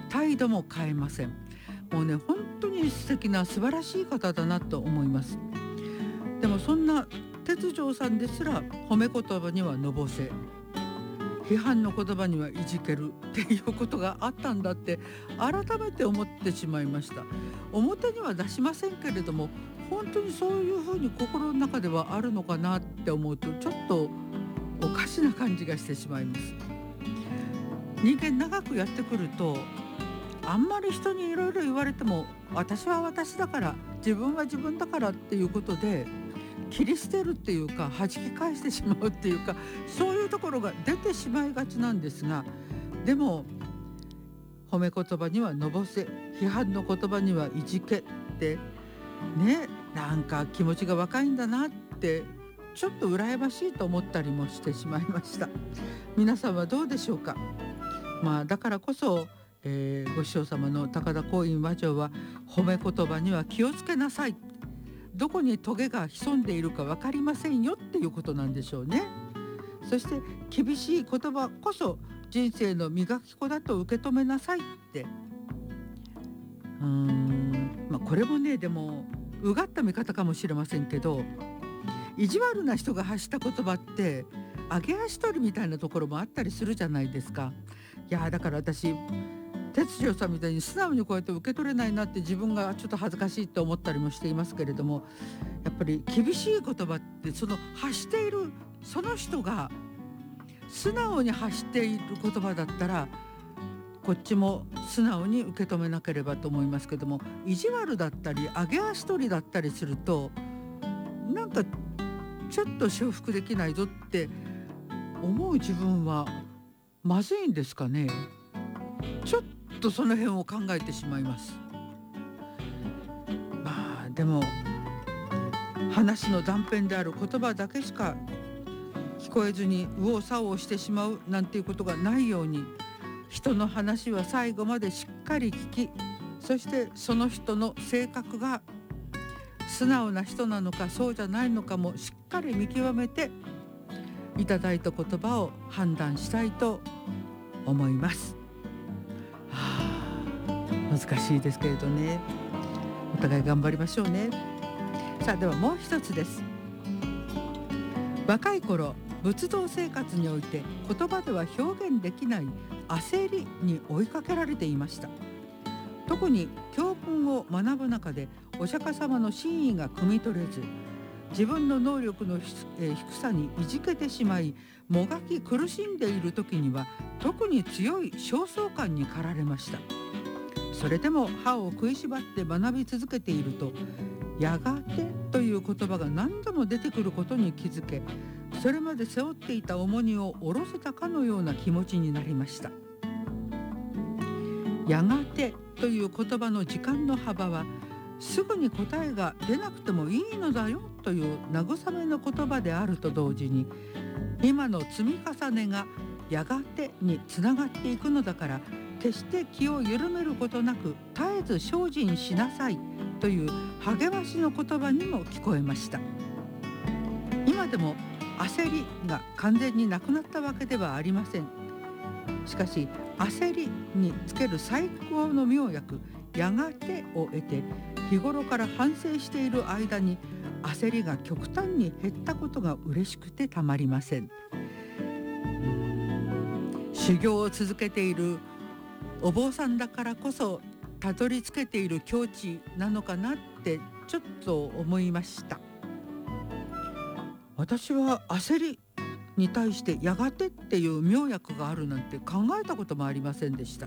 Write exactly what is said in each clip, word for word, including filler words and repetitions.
態度も変えません。もうね、本当に素敵な素晴らしい方だなと思います。でもそんな鉄条さんですら褒め言葉にはのぼせ、批判の言葉にはいじけるっていうことがあったんだって改めて思ってしまいました。表には出しませんけれども、本当にそういうふうに心の中ではあるのかなって思うと、ちょっとおかしな感じがしてしまいます。人間長くやってくると、あんまり人にいろいろ言われても、私は私だから、自分は自分だからっていうことで切り捨てるっていうか、弾き返してしまうっていうか、そういうところが出てしまいがちなんですが、でも褒め言葉にはのぼせ、批判の言葉にはいじけってね、なんか気持ちが若いんだなって、ちょっと羨ましいと思ったりもしてしまいました。皆さんはどうでしょうか。まあだからこそ、えーご師匠様の高田光院和上は、褒め言葉には気をつけなさい、どこにトゲが潜んでいるか分かりませんよっていうことなんでしょうね。そして厳しい言葉こそ人生の磨き粉だと受け止めなさいって、うーん、まあ、これもね、でもうがった見方かもしれませんけど、意地悪な人が発した言葉って揚げ足取りみたいなところもあったりするじゃないですか。いやだから私、哲司さんみたいに素直にこうやって受け取れないなって、自分がちょっと恥ずかしいと思ったりもしていますけれども、やっぱり厳しい言葉って、その発しているその人が素直に発している言葉だったら、こっちも素直に受け止めなければと思いますけども、意地悪だったり揚げ足取りだったりすると、なんかちょっと承服できないぞって思う自分はまずいんですかね。ちょっとその辺を考えてしまいます。まあでも、話の断片である言葉だけしか聞こえずに右往左往してしまうなんていうことがないように、人の話は最後までしっかり聞き、そしてその人の性格が素直な人なのかそうじゃないのかもしっかり見極めて、いただいた言葉を判断したいと思います。はあ、難しいですけれどね、お互い頑張りましょうね。さあではもう一つです。若い頃、仏道生活において言葉では表現できない焦りに追いかけられていました。特に教訓を学ぶ中でお釈迦様の真意が汲み取れず、自分の能力の低さにいじけてしまい、もがき苦しんでいる時には特に強い焦燥感に駆られました。それでも歯を食いしばって学び続けていると、やがてという言葉が何度も出てくることに気づけ、それまで背負っていた重荷を下ろせたかのような気持ちになりました。やがてという言葉の時間の幅は、すぐに答えが出なくてもいいのだよという慰めの言葉であると同時に、今の積み重ねがやがてにつながっていくのだから、決して気を緩めることなく絶えず精進しなさいという励ましの言葉にも聞こえました。今でも焦りが完全になくなったわけではありません。しかし焦りにつける最高の妙薬、やがてを得て、日頃から反省している間に焦りが極端に減ったことが嬉しくてたまりません。修行を続けているお坊さんだからこそたどり着けている境地なのかなってちょっと思いました。私は焦りに対してやがてっていう妙薬があるなんて考えたこともありませんでした。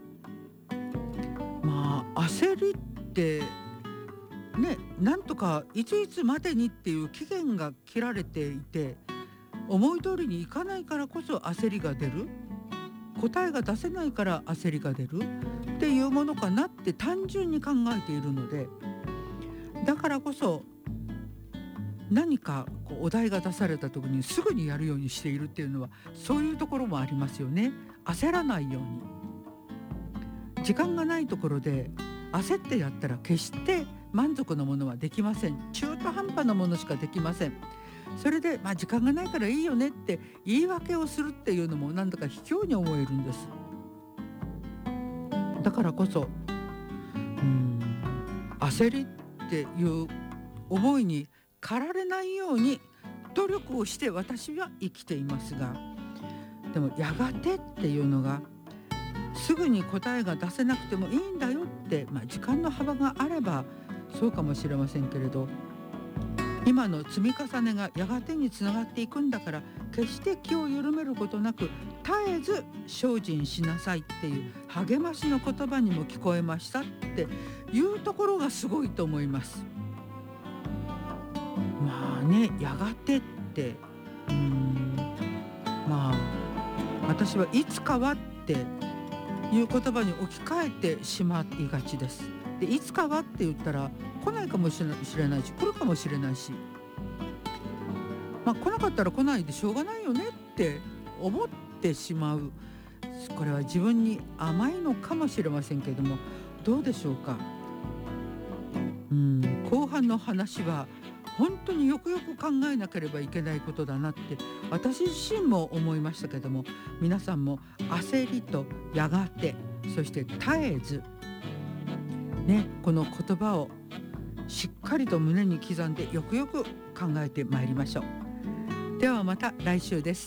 まあ焦りってね、なんとかいついつまでにっていう期限が切られていて、思い通りにいかないからこそ焦りが出る、答えが出せないから焦りが出るっていうものかなって単純に考えているので、だからこそ何かこうお題が出された時にすぐにやるようにしているっていうのは、そういうところもありますよね。焦らないように、時間がないところで焦ってやったら決して満足のものはできません。中途半端なものしかできません。それで、まあ、時間がないからいいよねって言い訳をするっていうのもなんだか卑怯に思えるんです。 だからこそ、うん焦りっていう思いに駆られないように努力をして私は生きていますが、でもやがてっていうのがすぐに答えが出せなくてもいいんだよって、まあ、時間の幅があればそうかもしれませんけれど、今の積み重ねがやがてにつながっていくんだから、決して気を緩めることなく絶えず精進しなさいっていう励ましの言葉にも聞こえましたっていうところがすごいと思います。まあね、やがてってうーんまあ私はいつかはっていう言葉に置き換えてしまいがちです。でいつかはって言ったら来ないかもしれないし来るかもしれないし、まあ、来なかったら来ないでしょうがないよねって思ってしまう。これは自分に甘いのかもしれませんけれども、どうでしょうか。うん後半の話は本当によくよく考えなければいけないことだなって私自身も思いましたけども、皆さんも焦りとやがて、そして絶えずね、この言葉をしっかりと胸に刻んでよくよく考えてまいりましょう。ではまた来週です。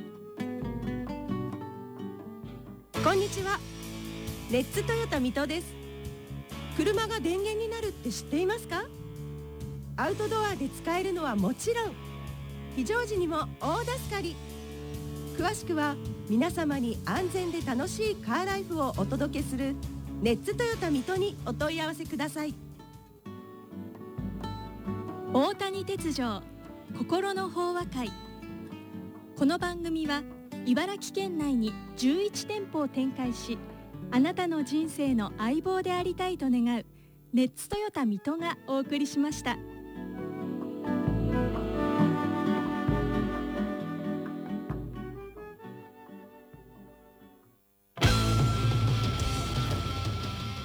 こんにちは。レッツトヨタ水戸です。車が電源になるって知っていますか？アウトドアで使えるのはもちろん、非常時にも大助かり。詳しくは皆様に安全で楽しいカーライフをお届けするレッツトヨタ水戸にお問い合わせください。 大谷鉄条心の法話会。この番組は茨城県内にじゅういち店舗を展開し、あなたの人生の相棒でありたいと願うレッツトヨタ水戸がお送りしました。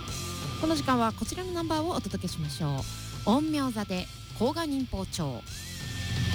この時間はこちらのナンバーをお届けしましょう。陰陽座で甲賀忍法帳。